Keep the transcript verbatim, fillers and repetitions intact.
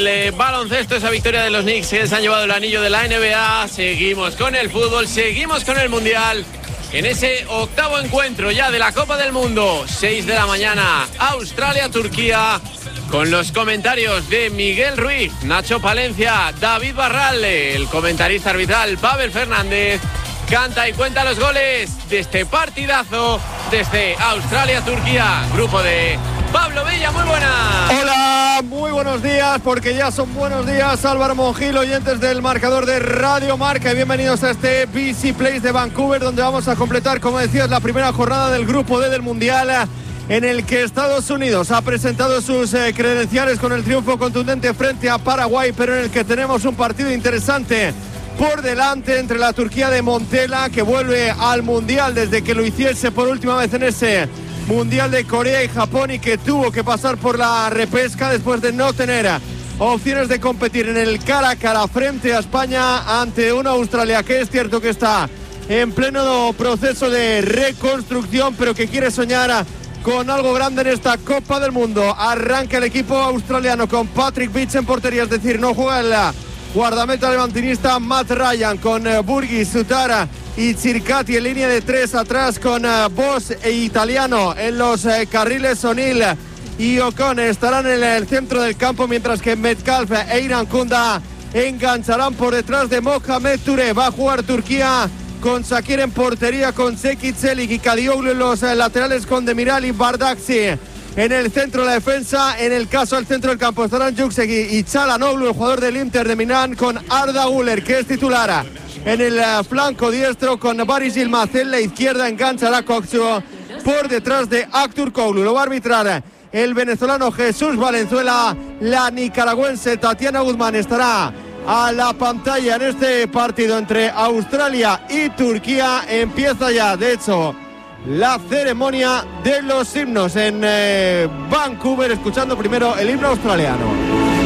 el eh, baloncesto, esa victoria de los Knicks que se han llevado el anillo de la N B A. Seguimos con el fútbol, seguimos con el Mundial. En ese octavo encuentro ya de la Copa del Mundo, seis de la mañana, Australia-Turquía, con los comentarios de Miguel Ruiz, Nacho Palencia, David Barral, el comentarista arbitral Pavel Fernández. Canta y cuenta los goles de este partidazo desde Australia-Turquía. Grupo de Pablo Villa, muy buenas. Hola, muy buenos días, porque ya son buenos días. Álvaro Mongil, oyentes del marcador de Radio Marca, y bienvenidos a este B C Place de Vancouver, donde vamos a completar, como decías, la primera jornada del Grupo D del Mundial, en el que Estados Unidos ha presentado sus eh, credenciales con el triunfo contundente frente a Paraguay, pero en el que tenemos un partido interesante por delante entre la Turquía de Montella, que vuelve al Mundial desde que lo hiciese por última vez en ese Mundial de Corea y Japón, y que tuvo que pasar por la repesca después de no tener opciones de competir en el cara a cara frente a España, ante una Australia que es cierto que está en pleno proceso de reconstrucción, pero que quiere soñar con algo grande en esta Copa del Mundo. Arranca el equipo australiano con Patrick Beach en portería, es decir, no juega el guardameta levantinista Matt Ryan, con uh, Burgis, Sutara y Circati en línea de tres, atrás con uh, Boss e Italiano en los uh, carriles. O'Neill y Ocon estarán en el centro del campo, mientras que Metcalf e Iran Kunda engancharán por detrás de Mohamed Touré. Va a jugar Turquía con Shakir en portería, con Seki Çelik y Kadioglu en los uh, laterales, con Demiral y Bardakci en el centro de la defensa. En el caso del centro del campo estarán Juksegi y Çalhanoğlu, el jugador del Inter de Milán, con Arda Güler, que es titular en el uh, flanco diestro, con Baris Yilmaz en la izquierda. Enganchará Coxo por detrás de Aktürkoğlu. Lo va a arbitrar el venezolano Jesús Valenzuela. La nicaragüense Tatiana Guzmán estará a la pantalla en este partido entre Australia y Turquía. Empieza ya, de hecho, la ceremonia de los himnos en eh, Vancouver, escuchando primero el himno australiano.